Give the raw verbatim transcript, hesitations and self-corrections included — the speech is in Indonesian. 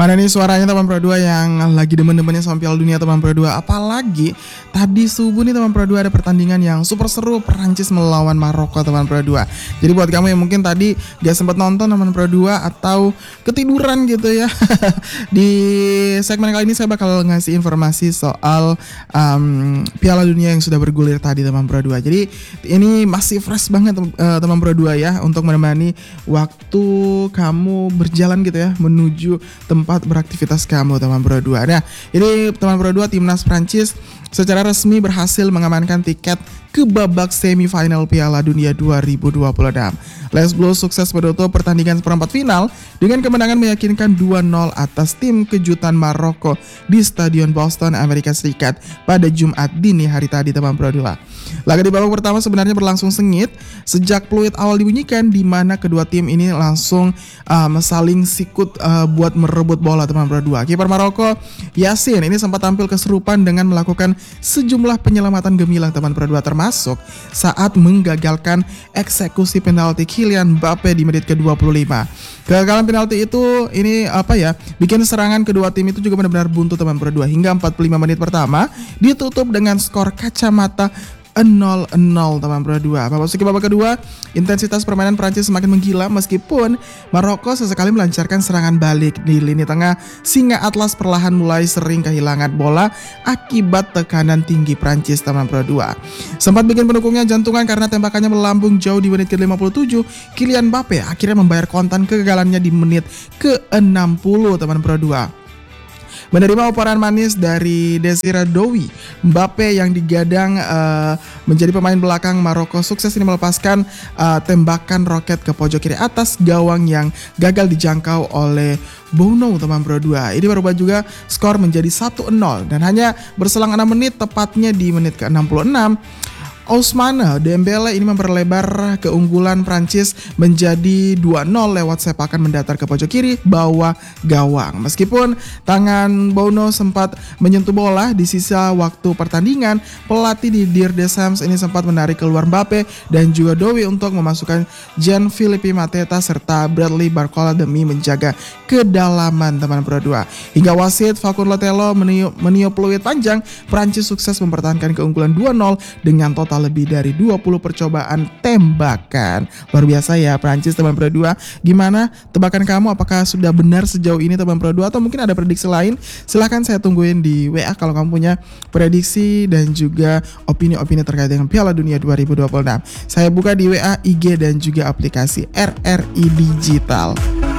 Mana nih suaranya teman Pro dua yang lagi demen-demennya sama Piala Dunia teman Pro dua. Apalagi tadi subuh nih teman Pro dua ada pertandingan yang super seru, Perancis melawan Maroko teman Pro dua. Jadi buat kamu yang mungkin tadi gak sempat nonton teman Pro dua atau ketiduran gitu ya. Di segmen kali ini saya bakal ngasih informasi soal um, Piala Dunia yang sudah bergulir tadi teman Pro dua. Jadi ini masih fresh banget uh, teman Pro dua ya, untuk menemani waktu kamu berjalan gitu ya menuju tempat beraktivitas kamu teman Pro dua. Nah, ini teman Pro dua, timnas Prancis secara resmi berhasil mengamankan tiket ke babak semifinal Piala Dunia dua ribu dua puluh enam. Les Bleus sukses menutup pertandingan seperempat final dengan kemenangan meyakinkan dua nol atas tim kejutan Maroko di Stadion Boston, Amerika Serikat pada Jumat dini hari tadi teman Pro dua. Laga di babak pertama sebenarnya berlangsung sengit sejak peluit awal dibunyikan, di mana kedua tim ini langsung um, saling sikut uh, buat merebut bola teman Pro dua. Kiper Maroko Yasin ini sempat tampil keserupan dengan melakukan sejumlah penyelamatan gemilang teman Pro dua, termasuk saat menggagalkan eksekusi penalti Kylian Mbappe di menit ke dua puluh lima. Kegagalan penalti itu ini apa ya, bikin serangan kedua tim itu juga benar-benar buntu teman Pro dua hingga empat puluh lima menit pertama ditutup dengan skor kacamata nol nol teman Pro dua. Memasuki babak kedua, intensitas permainan Prancis semakin menggila meskipun Maroko sesekali melancarkan serangan balik di lini tengah. Singa Atlas perlahan mulai sering kehilangan bola akibat tekanan tinggi Prancis teman Pro dua. Sempat bikin pendukungnya jantungan karena tembakannya melambung jauh di menit ke lima puluh tujuh. Kylian Mbappe akhirnya membayar kontan kegagalannya di menit ke enam puluh teman Pro dua. Menerima operan manis dari Desire Douy, Mbappe yang digadang uh, menjadi pemain belakang Maroko sukses ini melepaskan uh, tembakan roket ke pojok kiri atas gawang yang gagal dijangkau oleh Bono teman Pro dua. Ini merubah juga skor menjadi satu nol dan hanya berselang enam menit, tepatnya di menit ke enam puluh enam. Ousmane Dembele ini memperlebar keunggulan Prancis menjadi dua nol lewat sepakan mendatar ke pojok kiri bawah gawang. Meskipun tangan Bono sempat menyentuh bola di sisa waktu pertandingan, pelatih Didier Deschamps ini sempat menarik keluar Mbappe dan juga Douy untuk memasukkan Gianfilippo Mateta serta Bradley Barcola demi menjaga kedalaman teman Pro dua. Hingga wasit Facundo Lotelo meniup, meniup peluit panjang, Prancis sukses mempertahankan keunggulan dua nol dengan total lebih dari dua puluh percobaan tembakan. Luar biasa ya Prancis teman Pro dua. Gimana tebakan kamu? Apakah sudah benar sejauh ini teman Pro dua atau mungkin ada prediksi lain? Silahkan saya tungguin di W A kalau kamu punya prediksi dan juga opini-opini terkait dengan Piala Dunia dua ribu dua puluh enam. Saya buka di W A, I G dan juga aplikasi R R I Digital.